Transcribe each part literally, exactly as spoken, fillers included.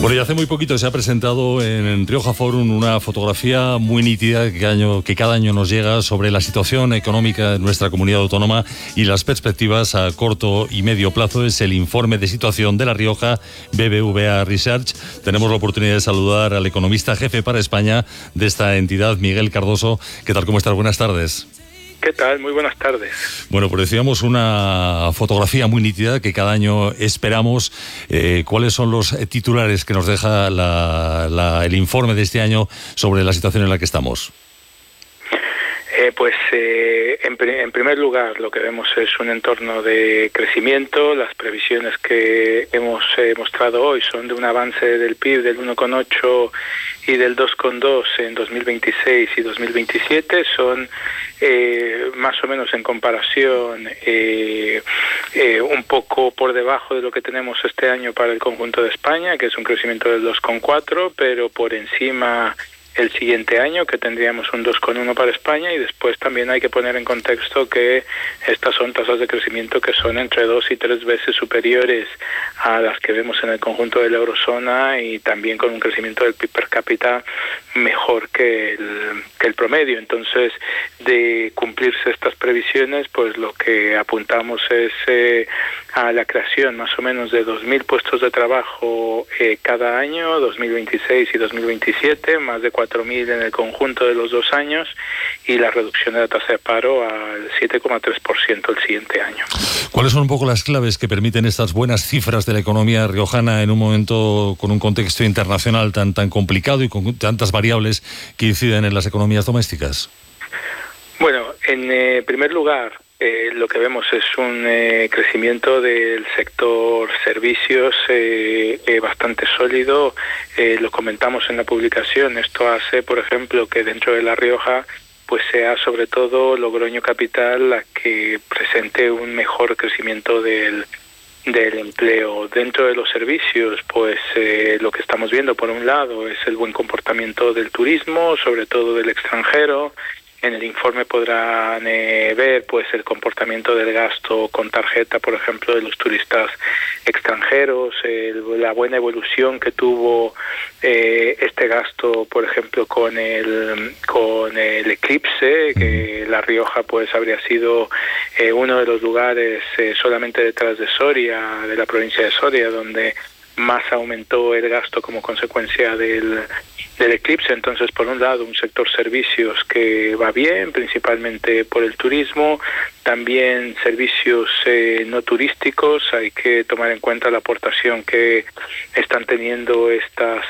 Bueno, y hace muy poquito se ha presentado en Rioja Forum una fotografía muy nítida que, año, que cada año nos llega sobre la situación económica de nuestra comunidad autónoma y las perspectivas a corto y medio plazo. Es el informe de situación de La Rioja, B B V A Research. Tenemos la oportunidad de saludar al economista jefe para España de esta entidad, Miguel Cardoso. ¿Qué tal? ¿Cómo estás? Buenas tardes. ¿Qué tal? Muy buenas tardes. Bueno, pues decíamos una fotografía muy nítida que cada año esperamos. Eh, ¿Cuáles son los titulares que nos deja la, la, el informe de este año sobre la situación en la que estamos? Eh, pues eh, en, en primer lugar lo que vemos es un entorno de crecimiento. Las previsiones que hemos eh, mostrado hoy son de un avance del P I B del uno coma ocho y del dos coma dos en dos mil veintiséis y dos mil veintisiete. Son eh, más o menos en comparación eh, eh, un poco por debajo de lo que tenemos este año para el conjunto de España, que es un crecimiento del dos coma cuatro, pero por encima el siguiente año, que tendríamos un dos coma uno para España, y después también hay que poner en contexto que estas son tasas de crecimiento que son entre dos y tres veces superiores a las que vemos en el conjunto de la eurozona, y también con un crecimiento del P I B per cápita mejor que el, que el promedio. Entonces, de cumplirse estas previsiones, pues lo que apuntamos es eh, a la creación más o menos de dos mil puestos de trabajo eh, cada año, dos mil veintiséis y dos mil veintisiete, más de cuatro mil en el conjunto de los dos años, y la reducción de la tasa de paro al siete coma tres por ciento el siguiente año. ¿Cuáles son un poco las claves que permiten estas buenas cifras de la economía riojana en un momento con un contexto internacional tan, tan complicado y con tantas variables que inciden en las economías domésticas? Bueno, en eh, primer lugar, Eh, lo que vemos es un eh, crecimiento del sector servicios eh, eh, bastante sólido. Eh, lo comentamos en la publicación. Esto hace, por ejemplo, que dentro de La Rioja pues sea sobre todo Logroño Capital la que presente un mejor crecimiento del del empleo. Dentro de los servicios, pues eh, lo que estamos viendo por un lado es el buen comportamiento del turismo, sobre todo del extranjero. En el informe podrán eh, ver pues el comportamiento del gasto con tarjeta, por ejemplo, de los turistas extranjeros, el, la buena evolución que tuvo eh, este gasto, por ejemplo, con el con el eclipse, que La Rioja pues habría sido eh, uno de los lugares eh, solamente detrás de Soria, de la provincia de Soria, donde más aumentó el gasto como consecuencia del, del eclipse. Entonces, por un lado, un sector servicios que va bien, principalmente por el turismo, también servicios eh, no turísticos. Hay que tomar en cuenta la aportación que están teniendo estas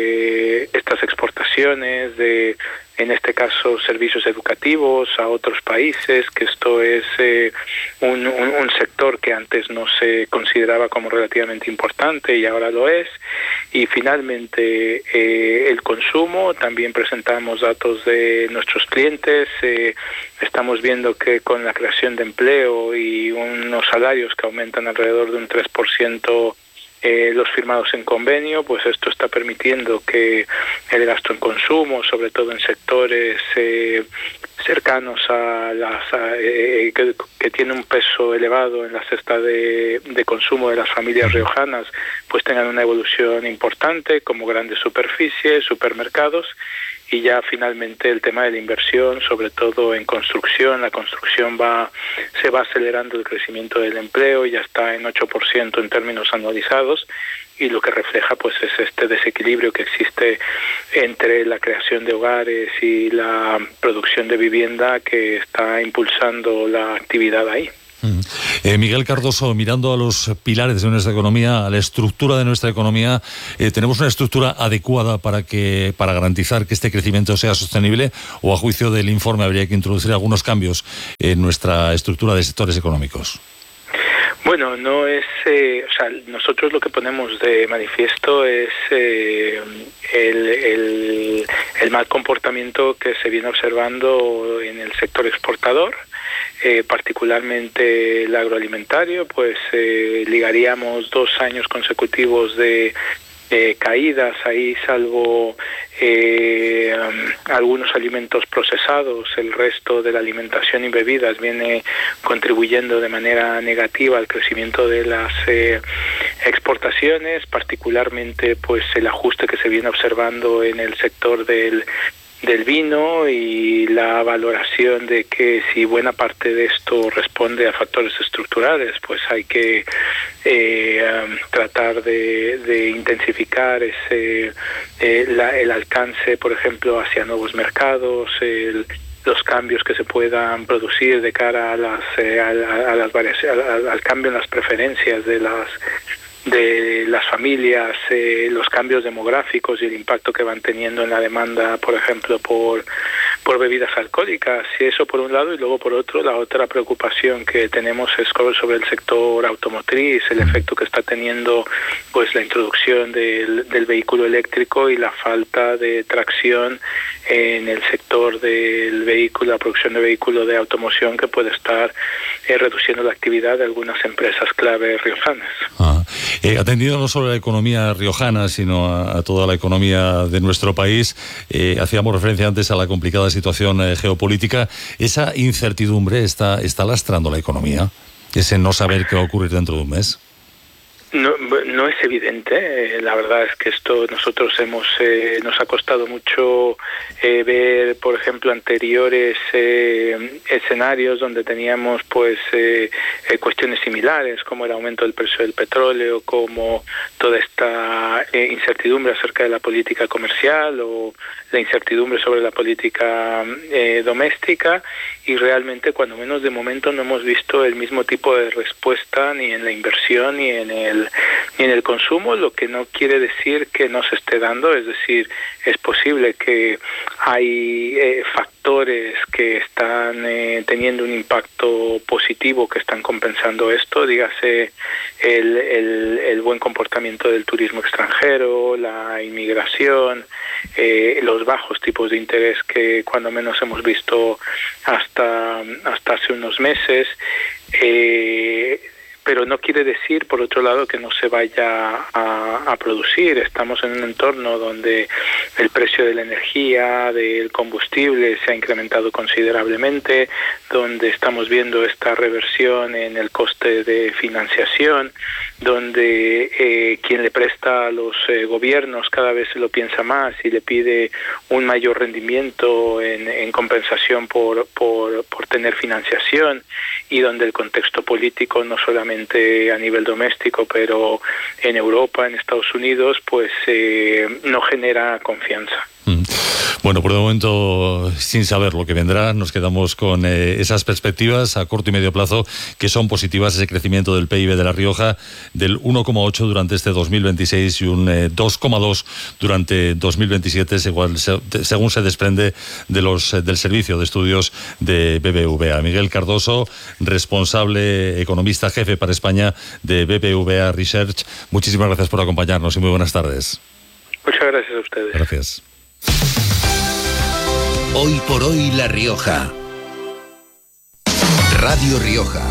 eh, estas exportaciones de, en este caso, servicios educativos a otros países, que esto es eh, un, un, un sector que antes no se consideraba como relativamente importante y ahora lo es. Y finalmente, eh, el consumo. También presentamos datos de nuestros clientes. Eh, estamos viendo que con la creación de empleo y unos salarios que aumentan alrededor de un tres por ciento Eh, los firmados en convenio, pues esto está permitiendo que el gasto en consumo, sobre todo en sectores eh, cercanos a las a, eh, que, que tiene un peso elevado en la cesta de, de consumo de las familias riojanas, pues tengan una evolución importante, como grandes superficies, supermercados. Y ya finalmente el tema de la inversión, sobre todo en construcción. La construcción va se va acelerando el crecimiento del empleo, ya está en ocho por ciento en términos anualizados, y lo que refleja pues es este desequilibrio que existe entre la creación de hogares y la producción de vivienda, que está impulsando la actividad ahí. Eh, Miguel Cardoso, mirando a los pilares de nuestra economía, a la estructura de nuestra economía, eh, ¿tenemos una estructura adecuada para que para garantizar que este crecimiento sea sostenible, o a juicio del informe habría que introducir algunos cambios en nuestra estructura de sectores económicos? Bueno, no es, eh, o sea, nosotros lo que ponemos de manifiesto es eh, el, el, el mal comportamiento que se viene observando en el sector exportador. Eh, particularmente el agroalimentario, pues eh, ligaríamos dos años consecutivos de eh, caídas ahí, salvo eh, algunos alimentos procesados, el resto de la alimentación y bebidas viene contribuyendo de manera negativa al crecimiento de las eh, exportaciones, particularmente pues el ajuste que se viene observando en el sector del del vino y la valoración de que si buena parte de esto responde a factores estructurales, pues hay que eh, um, tratar de, de intensificar ese eh, la, el alcance, por ejemplo, hacia nuevos mercados, el los cambios que se puedan producir de cara a las eh, a, a las variaciones, al, al cambio en las preferencias de las de las familias, eh, los cambios demográficos y el impacto que van teniendo en la demanda, por ejemplo, por por bebidas alcohólicas, y eso por un lado, y luego por otro, la otra preocupación que tenemos es sobre el sector automotriz, el efecto que está teniendo pues la introducción del, del vehículo eléctrico y la falta de tracción en el sector del vehículo, la producción de vehículos de automoción, que puede estar eh, reduciendo la actividad de algunas empresas clave riojanas. Ah, eh, atendiendo no solo a la economía riojana, sino a, a toda la economía de nuestro país, eh, hacíamos referencia antes a la complicada situación eh, geopolítica. ¿Esa incertidumbre está, está lastrando la economía? ¿Ese no saber qué va a ocurrir dentro de un mes? No, no es evidente. La verdad es que esto nosotros hemos eh, nos ha costado mucho eh, ver, por ejemplo, anteriores eh, escenarios donde teníamos pues eh, eh, cuestiones similares, como el aumento del precio del petróleo, como toda esta eh, incertidumbre acerca de la política comercial o la incertidumbre sobre la política eh, doméstica, y realmente cuando menos de momento no hemos visto el mismo tipo de respuesta ni en la inversión ni en el ni en el consumo, lo que no quiere decir que no se esté dando. Es decir, es posible que hay eh, factores que están eh, teniendo un impacto positivo, que están compensando esto, dígase el, el, el buen comportamiento del turismo extranjero, la inmigración, eh, los bajos tipos de interés que cuando menos hemos visto hasta, hasta hace unos meses, eh, pero no quiere decir, por otro lado, que no se vaya a, a producir. Estamos en un entorno donde el precio de la energía, del combustible, se ha incrementado considerablemente, donde estamos viendo esta reversión en el coste de financiación, donde eh, quien le presta a los eh, gobiernos cada vez se lo piensa más y le pide un mayor rendimiento en, en compensación por, por, por tener financiación, y donde el contexto político, no solamente a nivel doméstico, pero en Europa, en Estados Unidos, pues eh, no genera confianza. Bueno, por el momento, sin saber lo que vendrá, nos quedamos con eh, esas perspectivas a corto y medio plazo que son positivas. Ese crecimiento del P I B de La Rioja del uno coma ocho durante este dos mil veintiséis y un eh, dos coma dos durante dos mil veintisiete, según se, según se desprende de los eh, del Servicio de Estudios de B B V A. Miguel Cardoso, responsable economista jefe para España de B B V A Research, muchísimas gracias por acompañarnos y muy buenas tardes. Muchas gracias a ustedes. Gracias. Hoy por hoy La Rioja. Radio Rioja.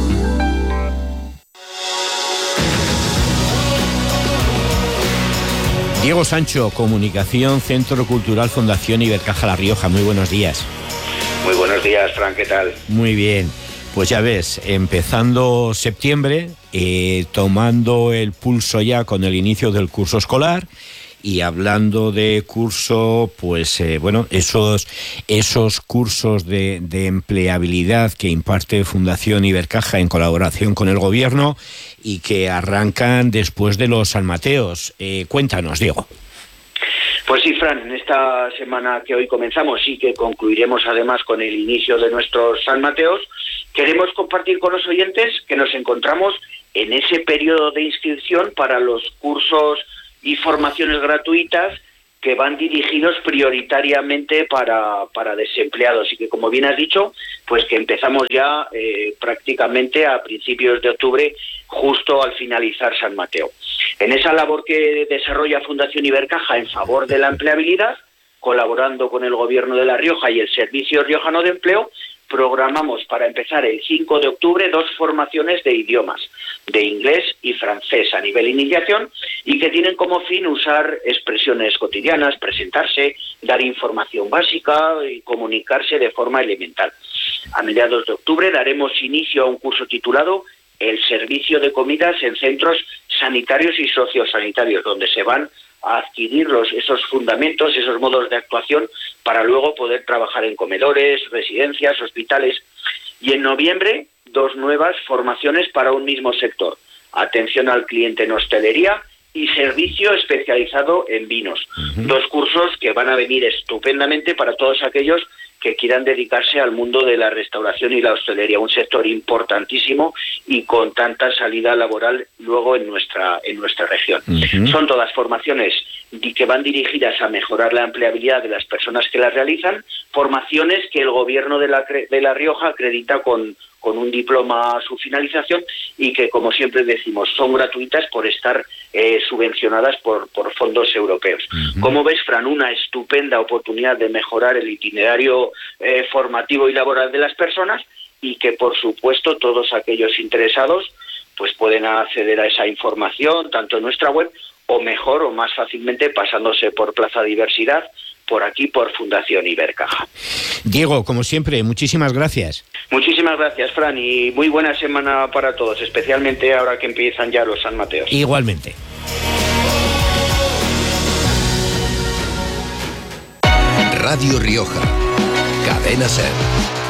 Diego Sancho, Comunicación, Centro Cultural Fundación Ibercaja La Rioja. Muy buenos días. Muy buenos días, Fran, ¿qué tal? Muy bien. Pues ya ves, empezando septiembre, eh, tomando el pulso ya con el inicio del curso escolar. Y hablando de curso, pues eh, bueno, esos esos cursos de, de empleabilidad que imparte Fundación Ibercaja en colaboración con el gobierno y que arrancan después de los San Mateos. Eh, cuéntanos, Diego. Pues sí, Fran, en esta semana que hoy comenzamos y que concluiremos además con el inicio de nuestros San Mateos, queremos compartir con los oyentes que nos encontramos en ese periodo de inscripción para los cursos y formaciones gratuitas que van dirigidos prioritariamente para, para desempleados, y que, como bien has dicho, pues que empezamos ya eh, prácticamente a principios de octubre, justo al finalizar San Mateo. En esa labor que desarrolla Fundación Ibercaja en favor de la empleabilidad, colaborando con el Gobierno de La Rioja y el Servicio Riojano de Empleo, programamos para empezar el cinco de octubre dos formaciones de idiomas, de inglés y francés a nivel iniciación y que tienen como fin usar expresiones cotidianas, presentarse, dar información básica y comunicarse de forma elemental. A mediados de octubre daremos inicio a un curso titulado El servicio de comidas en centros sanitarios y sociosanitarios, donde se van a adquirir los, esos fundamentos, esos modos de actuación para luego poder trabajar en comedores, residencias, hospitales. Y en noviembre, dos nuevas formaciones para un mismo sector: atención al cliente en hostelería y servicio especializado en vinos. Uh-huh. Dos cursos que van a venir estupendamente para todos aquellos que quieran dedicarse al mundo de la restauración y la hostelería, un sector importantísimo y con tanta salida laboral luego en nuestra en nuestra región. Uh-huh. Son todas formaciones que van dirigidas a mejorar la empleabilidad de las personas que las realizan, formaciones que el gobierno de la de La Rioja acredita con con un diploma a su finalización y que, como siempre decimos, son gratuitas por estar eh, subvencionadas por, por fondos europeos. Uh-huh. Como ves, Fran, una estupenda oportunidad de mejorar el itinerario eh, formativo y laboral de las personas y que, por supuesto, todos aquellos interesados pues pueden acceder a esa información tanto en nuestra web o mejor o más fácilmente pasándose por Plaza Diversidad, por aquí, por Fundación Ibercaja. Diego, como siempre, muchísimas gracias. Muchísimas gracias, Fran, y muy buena semana para todos, especialmente ahora que empiezan ya los San Mateos. Igualmente. Radio Rioja, Cadena SER.